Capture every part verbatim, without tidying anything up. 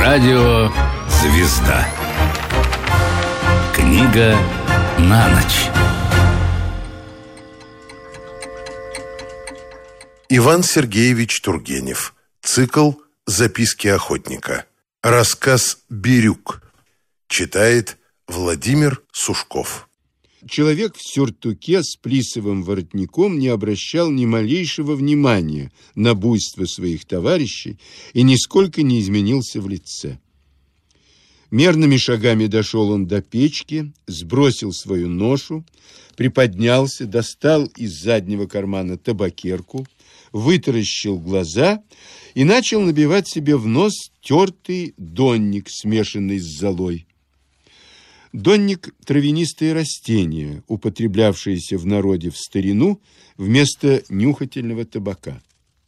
Радио «Звезда». Книга на ночь. Иван Сергеевич Тургенев. Цикл «Записки охотника». Рассказ «Бирюк». Читает Владимир Сушков. Человек в сюртуке с плисовым воротником не обращал ни малейшего внимания на буйство своих товарищей и нисколько не изменился в лице. Мерными шагами дошел он до печки, сбросил свою ношу, приподнялся, достал из заднего кармана табакерку, вытаращил глаза и начал набивать себе в нос тертый донник, смешанный с золой. Донник – травянистое растение, употреблявшееся в народе в старину вместо нюхательного табака.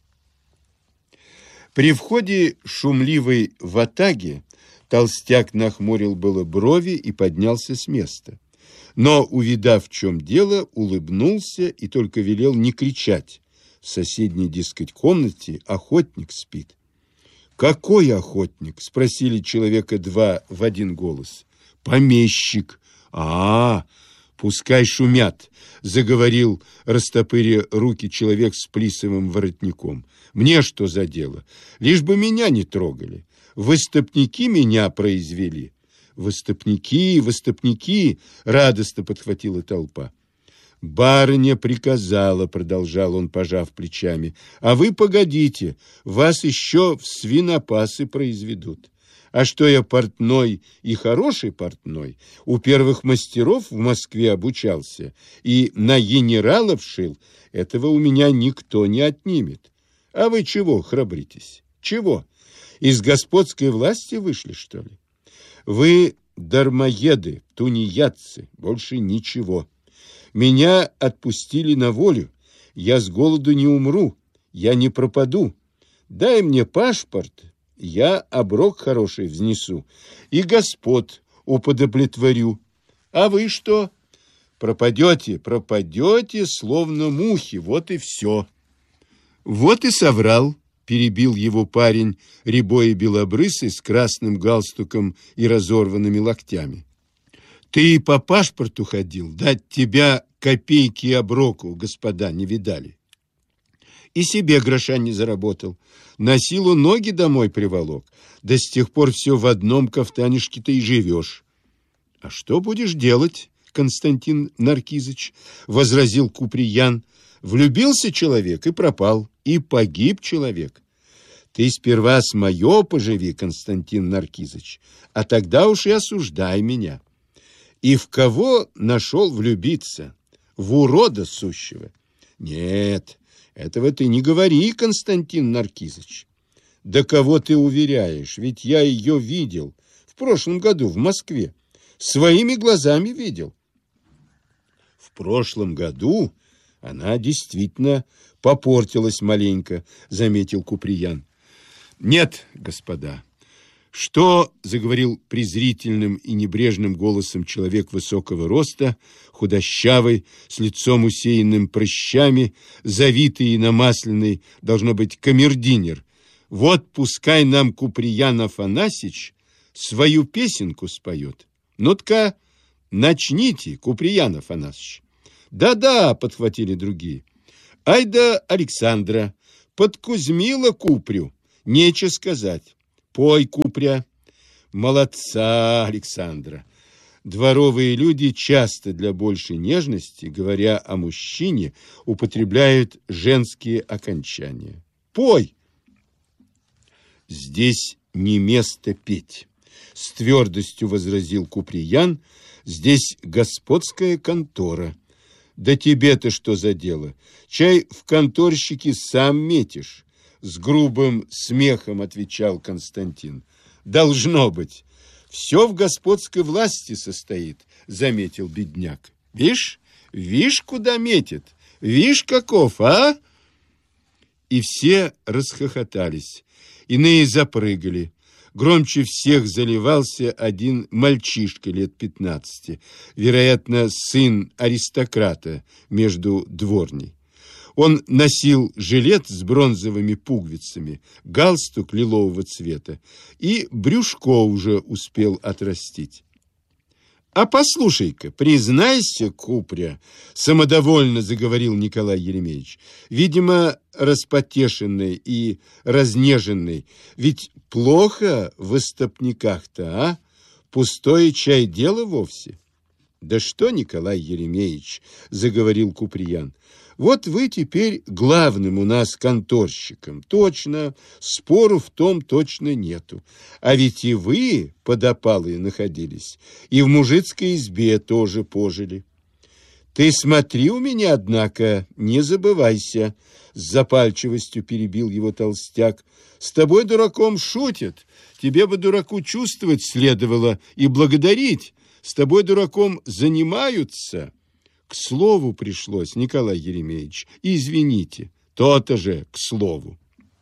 При входе шумливой ватаги толстяк нахмурил было брови и поднялся с места. Но, увидав, в чем дело, улыбнулся и только велел не кричать. В соседней, дескать, комнате охотник спит. «Какой охотник?» – спросили человека два в один голос. «Помещик». «А, пускай шумят», — заговорил, растопыря руки, человек с плисовым воротником. «Мне что за дело? Лишь бы меня не трогали. Выстопники меня произвели». «Выстопники, выстопники», — радостно подхватила толпа. «Барыня приказала», — продолжал он, пожав плечами, «а вы погодите, вас еще в свинопасы произведут. А что я портной и хороший портной, у первых мастеров в Москве обучался и на генералов шил, этого у меня никто не отнимет. А вы чего храбритесь? Чего? Из господской власти вышли, что ли? Вы дармоеды, тунеядцы, больше ничего. Меня отпустили на волю, я с голоду не умру, я не пропаду. Дай мне паспорт, я оброк хороший взнесу и господ уподоплетворю. А вы что? Пропадете, пропадете, словно мухи, вот и все». «Вот и соврал», — перебил его парень, рябой и белобрысый, с красным галстуком и разорванными локтями. «Ты по паспорту ходил, дать тебя копейки и оброку, господа, не видали. И себе гроша не заработал. На силу ноги домой приволок. Да с тех пор все в одном кафтанишке-то и живешь». «А что будешь делать, Константин Наркизыч?» — возразил Куприян. «Влюбился человек и пропал, и погиб человек. Ты сперва с мое поживи, Константин Наркизыч, а тогда уж и осуждай меня. И в кого нашел влюбиться? В урода сущего? Нет». «Этого ты не говори, Константин Наркизыч». «Да кого ты уверяешь? Ведь я ее видел в прошлом году в Москве. Своими глазами видел». «В прошлом году она действительно попортилась маленько», — заметил Куприян. «Нет, господа». «Что, — заговорил презрительным и небрежным голосом человек высокого роста, худощавый, с лицом усеянным прыщами, завитый и намасленный, должно быть, камердинер, вот пускай нам Куприян Афанасьич свою песенку споет. Ну-тка, начните, Куприян Афанасьич». «Да-да», — подхватили другие. «Ай да Александра, подкузмила Купрю, нече сказать. Пой, Купря». «Молодца, Александра». Дворовые люди часто для большей нежности, говоря о мужчине, употребляют женские окончания. «Пой». «Здесь не место петь», — с твердостью возразил Куприян. «Здесь господская контора». «Да тебе-то что за дело? Чай в конторщике сам метишь». С грубым смехом отвечал Константин. «Должно быть. Все в господской власти состоит», — заметил бедняк. «Вишь, вишь, куда метит? Вишь, каков, а?» И все расхохотались. Иные запрыгали. Громче всех заливался один мальчишка лет пятнадцати, вероятно, сын аристократа между дворней. Он носил жилет с бронзовыми пуговицами, галстук лилового цвета, и брюшко уже успел отрастить. «А послушай-ка, признайся, Купря», — самодовольно заговорил Николай Еремеевич, видимо, распотешенный и разнеженный, «ведь плохо в истопниках-то, а? Пустое чай дело вовсе». «Да что, Николай Еремеевич», — заговорил Куприян, «вот вы теперь главным у нас конторщиком. Точно, спору в том точно нету. А ведь и вы под опалой находились, и в мужицкой избе тоже пожили. Ты смотри у меня, однако, не забывайся», — с запальчивостью перебил его толстяк. «С тобой, дураком, шутят. Тебе бы, дураку, чувствовать следовало и благодарить. С тобой, дураком, занимаются». К слову пришлось, Николай Еремеевич, извините, то-то же к слову.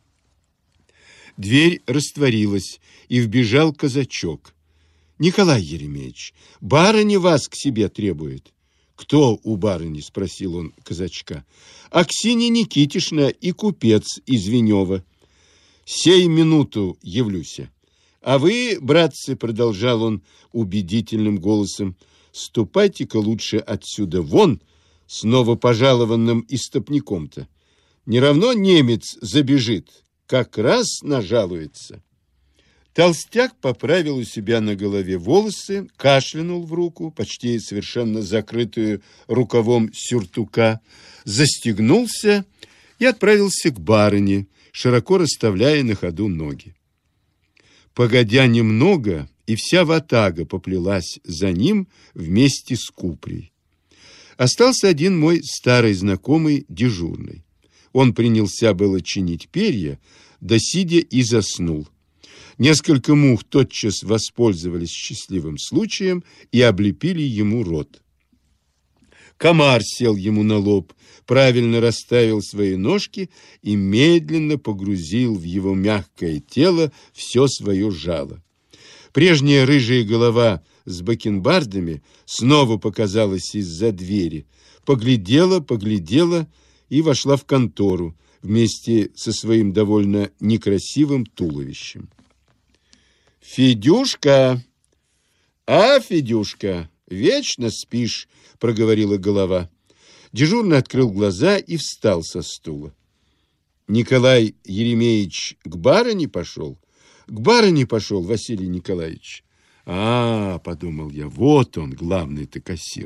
Дверь растворилась, и вбежал казачок. «Николай Еремеевич, барыня вас к себе требует». «Кто у барыни?» — спросил он казачка. «Аксинья Никитишна и купец из Венева». «Сей минуту явлюся». «А вы, братцы, — продолжал он убедительным голосом, — ступайте-ка лучше отсюда вон с новопожалованным истопником-то. Не равно немец забежит, как раз нажалуется». Толстяк поправил у себя на голове волосы, кашлянул в руку, почти совершенно закрытую рукавом сюртука, застегнулся и отправился к барыне, широко расставляя на ходу ноги. Погодя немного, и вся ватага поплелась за ним вместе с Купрей. Остался один мой старый знакомый дежурный. Он принялся было чинить перья, да сидя и заснул. Несколько мух тотчас воспользовались счастливым случаем и облепили ему рот. Комар сел ему на лоб, правильно расставил свои ножки и медленно погрузил в его мягкое тело все свое жало. Прежняя рыжая голова с бакенбардами снова показалась из-за двери, поглядела, поглядела и вошла в контору вместе со своим довольно некрасивым туловищем. «Федюшка! А, Федюшка, вечно спишь!» — проговорила голова. Дежурный открыл глаза и встал со стула. «Николай Еремеевич к барыне пошел?» «К барыне пошел, Василий Николаевич». «А, — подумал я, — вот он, главный-то кассир».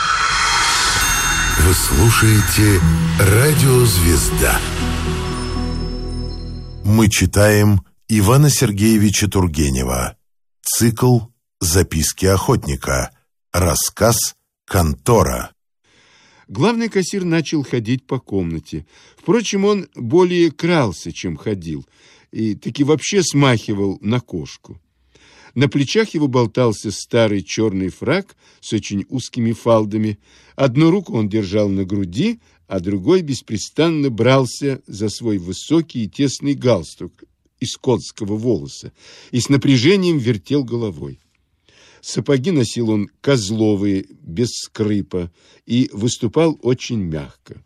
Вы слушаете «Радио Звезда». Мы читаем Ивана Сергеевича Тургенева. Цикл «Записки охотника». Рассказ «Контора». Главный кассир начал ходить по комнате. Впрочем, он более крался, чем ходил, и таки вообще смахивал на кошку. На плечах его болтался старый черный фрак с очень узкими фалдами. Одну руку он держал на груди, а другой беспрестанно брался за свой высокий и тесный галстук из конского волоса и с напряжением вертел головой. Сапоги носил он козловые, без скрипа, и выступал очень мягко.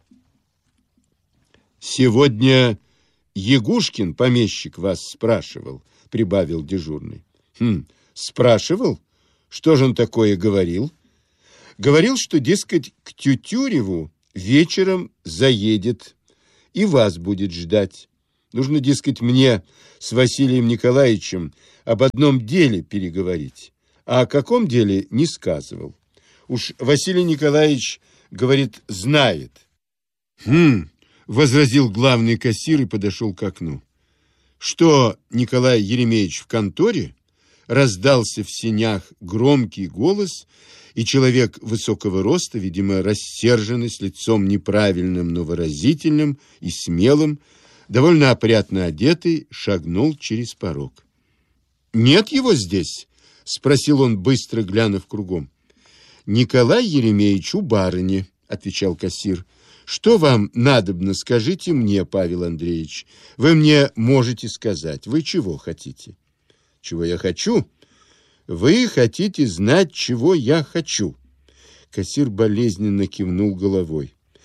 «Сегодня Ягушкин, помещик, вас спрашивал», — прибавил дежурный. «Хм, спрашивал? Что же он такое говорил?» «Говорил, что, дескать, к Тютюреву вечером заедет и вас будет ждать. Нужно, дескать, мне с Василием Николаевичем об одном деле переговорить. А о каком деле не сказывал. Уж Василий Николаевич, говорит, знает». «Хм», — возразил главный кассир и подошел к окну. «Что, Николай Еремеевич в конторе?» Раздался в сенях громкий голос, и человек высокого роста, видимо, рассерженный, с лицом неправильным, но выразительным и смелым, довольно опрятно одетый, шагнул через порог. «Нет его здесь?» — спросил он, быстро глянув кругом. «Николай Еремеевич у барыни», — отвечал кассир. «Что вам надобно, скажите мне, Павел Андреевич. Вы мне можете сказать. Вы чего хотите?» «Чего я хочу?» «Вы хотите знать, чего я хочу?» Кассир болезненно кивнул головой.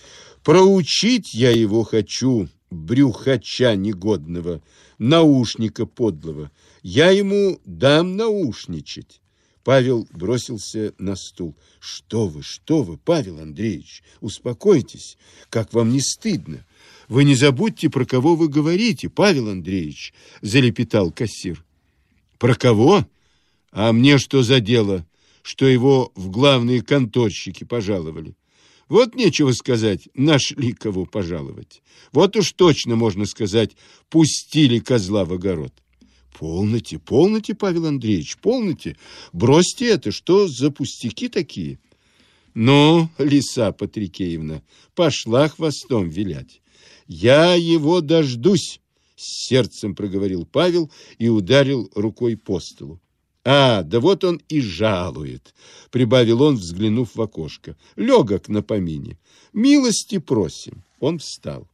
Проучить я его хочу, брюхача негодного, наушника подлого. Я ему дам наушничать. Павел бросился на стул. Что вы, что вы, Павел Андреевич, успокойтесь. Как вам не стыдно? Вы не забудьте, про кого вы говорите, Павел Андреевич, залепетал кассир. Про кого? А мне что за дело, что его в главные конторщики пожаловали? Вот нечего сказать, нашли кого пожаловать. Вот уж точно можно сказать, пустили козла в огород. Полноте, полноте, Павел Андреевич, полноте. Бросьте это, что за пустяки такие? Ну, Лиса Патрикеевна, пошла хвостом вилять. Я его дождусь, с сердцем проговорил Павел и ударил рукой по столу. А, да вот он и жалует, прибавил он, взглянув в окошко. Легок на помине. Милости просим. Он встал.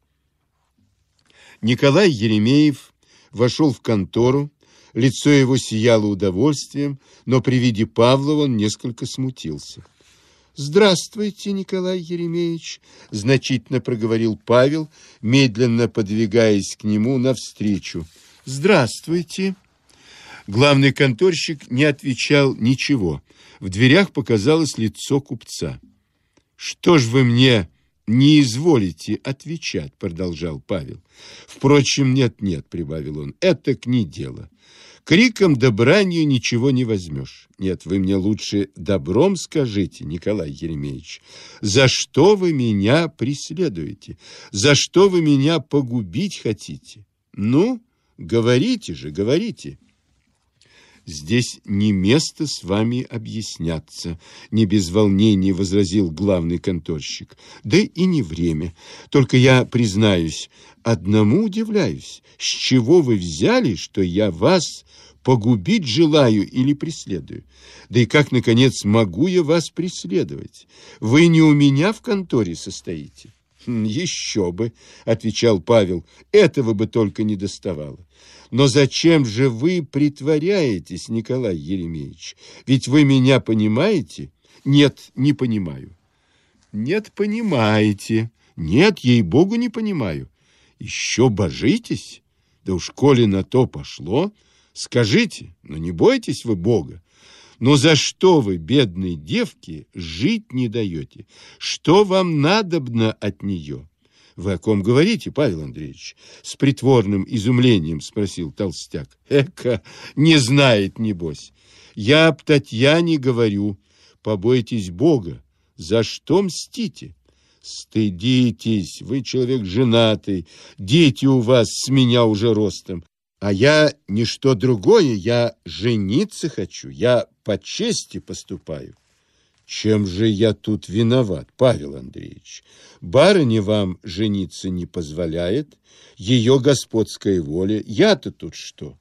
Николай Еремеев вошел в контору. Лицо его сияло удовольствием, но при виде Павла он несколько смутился. «Здравствуйте, Николай Еремеевич», — значительно проговорил Павел, медленно подвигаясь к нему навстречу. «Здравствуйте». Главный конторщик не отвечал ничего. В дверях показалось лицо купца. «Что ж вы мне не изволите отвечать?» — продолжал Павел. «Впрочем, нет-нет», — прибавил он, — «это-к не дело. Криком да бранью ничего не возьмешь. Нет, вы мне лучше добром скажите, Николай Еремеевич, за что вы меня преследуете? За что вы меня погубить хотите? Ну, говорите же, говорите». «Здесь не место с вами объясняться», — не без волнения возразил главный конторщик. «Да и не время. Только я, признаюсь, одному удивляюсь. С чего вы взяли, что я вас погубить желаю или преследую? Да и как, наконец, могу я вас преследовать? Вы не у меня в конторе состоите». «Еще бы», — отвечал Павел, — «этого бы только не доставало. Но зачем же вы притворяетесь, Николай Еремеевич? Ведь вы меня понимаете?» «Нет, не понимаю». «Нет, понимаете». «Нет, ей-богу, не понимаю». «Еще божитесь? Да уж, коли на то пошло, скажите, но не бойтесь вы Бога. Но за что вы, бедной девке, жить не даете? Что вам надобно от нее?» «Вы о ком говорите, Павел Андреевич?» С притворным изумлением спросил толстяк. «Эка, не знает, небось. Я об Татьяне говорю. Побойтесь Бога. За что мстите? Стыдитесь, вы человек женатый, дети у вас с меня уже ростом. А я не что другое, я жениться хочу, я по чести поступаю». «Чем же я тут виноват, Павел Андреевич? Барыня вам жениться не позволяет, ее господская воля. Я-то тут что?»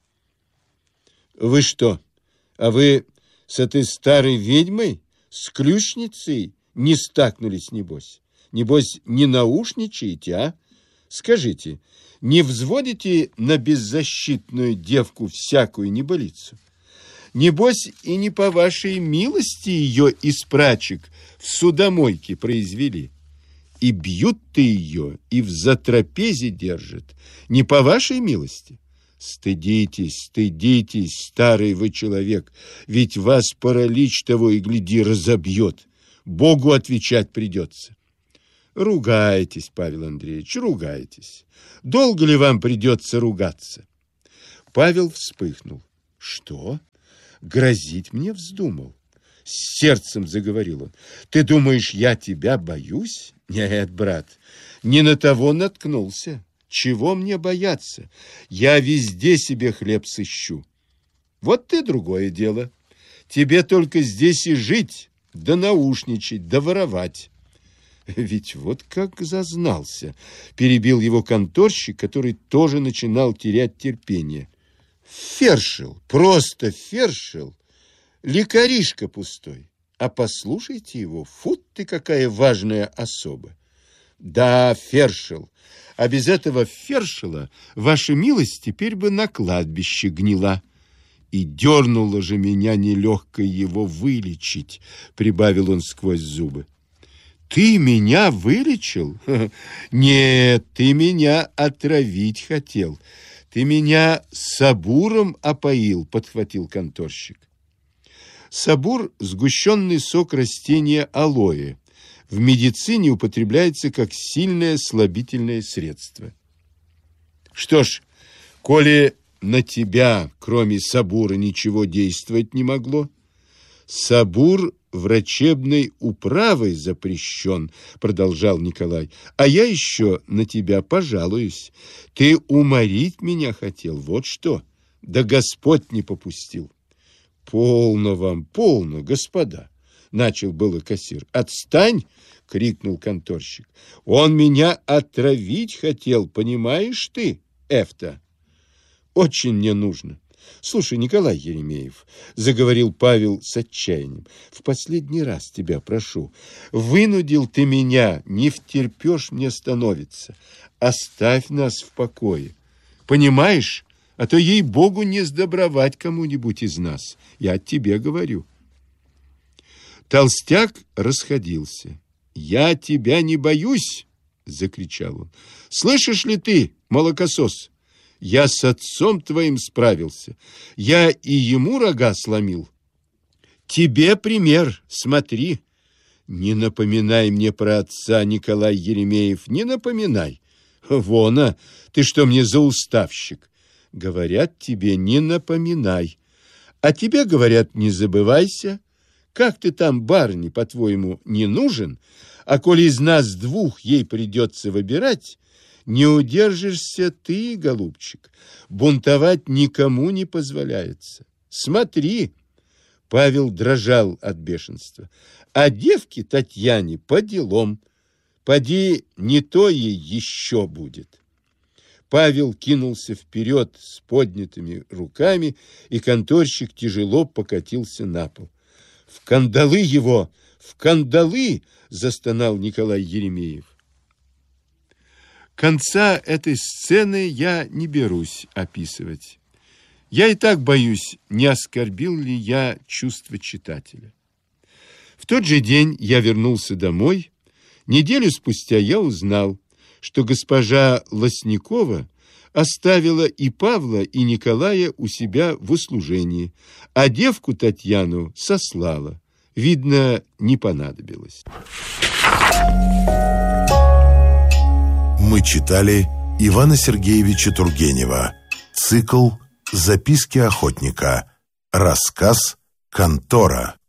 «Вы что, а вы с этой старой ведьмой, с ключницей не стакнулись, небось? Небось, не наушничаете, а? Скажите, не взводите на беззащитную девку всякую небылицу? Небось, и не по вашей милости ее из прачек в судомойке произвели. И бьют-то ее, и в затрапезе держат. Не по вашей милости? Стыдитесь, стыдитесь, старый вы человек, ведь вас паралич того и гляди разобьет. Богу отвечать придется». «Ругайтесь, Павел Андреевич, ругайтесь. Долго ли вам придется ругаться?» Павел вспыхнул. «Что? Грозить мне вздумал?» С сердцем заговорил он. «Ты думаешь, я тебя боюсь? Нет, брат, не на того наткнулся. Чего мне бояться? Я везде себе хлеб сыщу. Вот ты другое дело. Тебе только здесь и жить, да наушничать, да воровать». «Ведь вот как зазнался», — перебил его конторщик, который тоже начинал терять терпение. «Фершел, просто фершел, лекаришка пустой. А послушайте его, фу ты, какая важная особа. Да, фершел, а без этого фершела ваша милость теперь бы на кладбище гнила. И дернуло же меня нелегко его вылечить», — прибавил он сквозь зубы. Ты меня вылечил? Нет, ты меня отравить хотел. Ты меня сабуром опоил, подхватил конторщик. Сабур – сгущенный сок растения алоэ. В медицине употребляется как сильное слабительное средство. Что ж, коли на тебя, кроме сабура, ничего действовать не могло, сабур врачебной управой запрещен, продолжал Николай, а я еще на тебя пожалуюсь. Ты уморить меня хотел, вот что, да Господь не попустил. Полно вам, полно, господа, начал было кассир. Отстань, крикнул конторщик. Он меня отравить хотел, понимаешь ты, Эфта? Очень мне нужно. Слушай, Николай Еремеев, заговорил Павел с отчаянием, в последний раз тебя прошу, вынудил ты меня, не втерпешь мне становится. Оставь нас в покое. Понимаешь? А то, ей-богу, не сдобровать кому-нибудь из нас. Я от тебе говорю. Толстяк расходился. Я тебя не боюсь, закричал он. Слышишь ли ты, молокосос? Я с отцом твоим справился. Я и ему рога сломил. Тебе пример, смотри. Не напоминай мне про отца, Николай Еремеев, не напоминай. Вона, ты что мне за уставщик? Говорят тебе, не напоминай. А тебе говорят, не забывайся. Как ты там, барыне, по-твоему, не нужен? А коли из нас двух ей придется выбирать, не удержишься ты, голубчик. Бунтовать никому не позволяется. Смотри. Павел дрожал от бешенства. А девке Татьяне по делам. Поди, не то ей еще будет. Павел кинулся вперед с поднятыми руками, и конторщик тяжело покатился на пол. В кандалы его, в кандалы, застонал Николай Еремеев. Конца этой сцены я не берусь описывать. Я и так боюсь, не оскорбил ли я чувства читателя. В тот же день я вернулся домой. Неделю спустя я узнал, что госпожа Лосникова оставила и Павла, и Николая у себя в услужении, а девку Татьяну сослала. Видно, не понадобилось. Мы читали Ивана Сергеевича Тургенева. Цикл «Записки охотника». Рассказ «Контора».